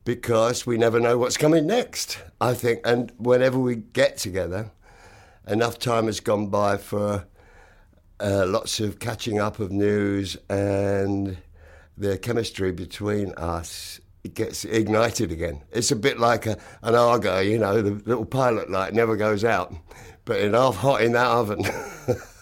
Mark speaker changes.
Speaker 1: because we never know what's coming next, I think. And whenever we get together, enough time has gone by for lots of catching up of news, and the chemistry between us, it gets ignited again. It's a bit like an Argo, the little pilot light never goes out, but enough hot in that oven.